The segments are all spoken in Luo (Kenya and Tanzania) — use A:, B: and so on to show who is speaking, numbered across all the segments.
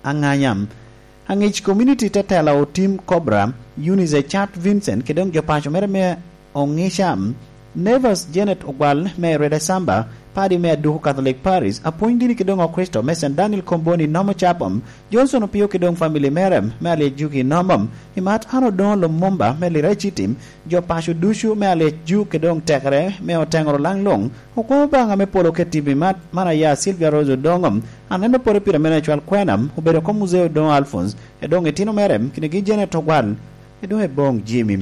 A: anganyam angich community tetela o team Cobra Eunice Chat Vincent kedong jopacho me ongisham Nevers Janet Ogwal me Reda Samba Paddy me Duhu Catholic Paris appointee kedong o Kristo me St Daniel Komboni nomo chapam Johnson Opio kedong family merem me ale juki nomom himat ano don Lumumba me le rechitim jopacho dushu me ale ju kedong tekre me otengoro langlong okwo banga me polo ketibi mat mana ya Silvia Rose dongom anene pore pira me natural kwenam obedo ko museo don Alphonse edong etino merem kinigi Janet Ogwal edong ebong Jimmy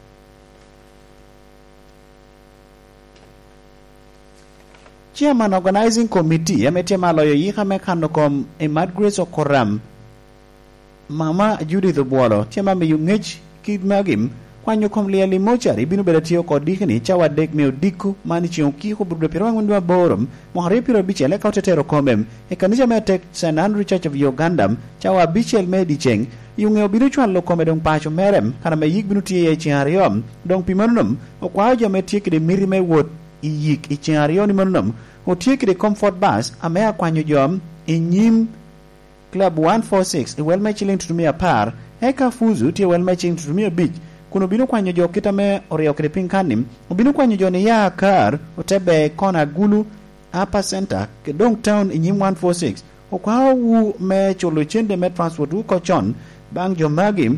A: Chairman Organizing Committee emetia maloyo yika mekano kom Emad Grace Okoram Mama Judith Obuolo Chairman me yungech kid magim kwanyo kom liali mochari binu bedatio kodikini chawa dek meo diku mani chionki ko budwe pirwa ngundwa borom mohari piro bichele kautetero komem ekanisha metek St Andrew Church of Uganda chawa bichel medicheng yunge obiru chwan lo komedong pacho merem kana me yik binu tiye chiariom dong pimanum okwa jame tiekide miri me wot iyik ichiarioni manum otiekide comfort bus amea kwanyo jom inyim club 146 i welme chilling tutumia par eka fuzu tie welme chilling tutumia beach kuno binu kwanyo jo kitame oreo kide pinkanim obinu kwanyo jo ni ya kar otebe kona gulu upper center kedong town inyim 146 okwa wu me cholo chende me transport u kochon bang jo magim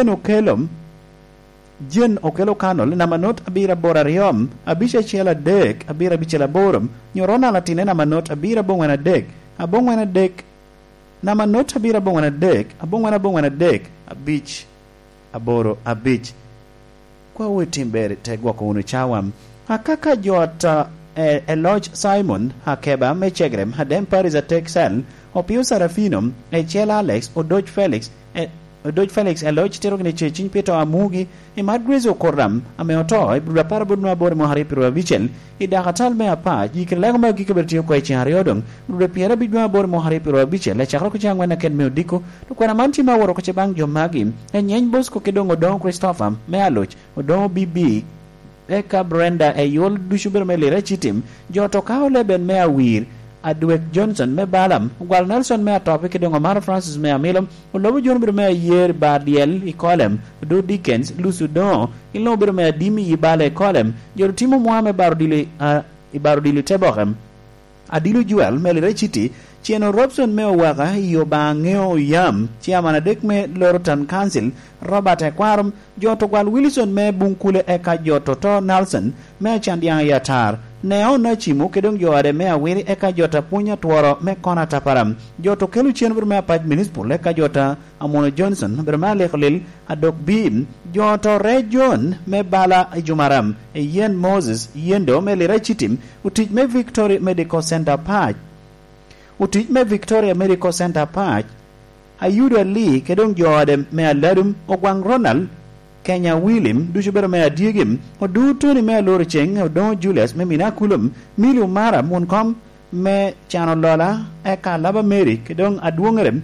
A: Jen okelo kanol na manot abira bora riom abisha chela dek abira bichela borum nyorona latine na manot abira bongwana dek abongwana dek na manot abira bongwana dek abongwana dek abich aboro abich kwa wetimbere tegwa ko unu chawam akaka jota Lodge Simon hakeba mechegrem hadem Paris a Texel opio Serafinum chela Alex odoj Felix Doj Felix Lodge terogni chechin peto amugi Emad Grace Okoram ameoto ibra parabunwa bore mohari pirwa bichel idagatal me apa jikirlego ma gikebertio ko chiariodong bra piera bidwa bore mohari pirwa bichel la chakro ko changwa na ken meodiko to kwa manti ma woro ko chebang jomagi enyen bosko kedongo don Christopher me aloch odon BB eka Brenda yol dushuber me lere chitim joto kaole ben me awir Adwek Johnson me balam gwal Nelson me atope kedongo Mar Francis me amilam ulobo jonbir me yer Bardiel ikolem do Dickens Lusudo ilobir me dimi ibale kolem jor timo muame barudili tebohem adilu juel me le chiti Chieno Robson me waka yo bangeo yam chiamana dek me Lorotan Council Robert Ekwarum joto gwal Wilson me bunkule eka joto to Nelson me chandiang yatar Neo na chimu kedong joade me awiri eka jota punya tuoro me kona taparam joto kelu chien berme apaj municipal eka jota Amono Johnson berme lekhlil adok bim joto region me bala ijumaram yen Moses yendo me lira chitim utich me Victoria Medical Center Patch utich me Victoria Medical Center Patch ayuda li kedong joade me aladum ogwang Ronald Kenya William dushuber me adigim oduto ni me lor cheng odon Julius me minakulum milu mara munkom me chano lola eka laba Mary kedong aduongerem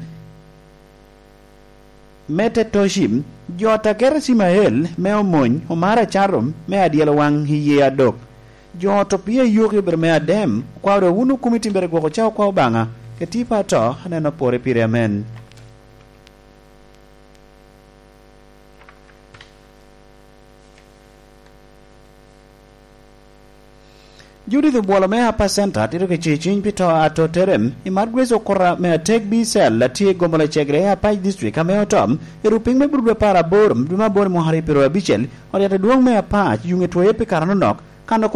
A: mete toshim jota kerasimael me omony omara charom me adielo wang hiye adok joto pia yuki ber me adem kwa ro unu kumitimbere goko chao kwa banga ketipa to neno pore pire amen Judith Obuolo me apa center tiro ke chichin pito ato terem Emad Grace Okora me tek bi sel la tie gomola chegre apa district ame otom eruping me burbe para borum duma bor mohari pero bichel ori ata duong me apa yunge toye pe karanonok kando